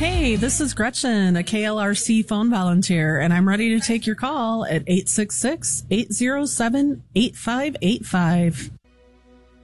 Hey, this is Gretchen, a KLRC phone volunteer, and I'm ready to take your call at 866-807-8585.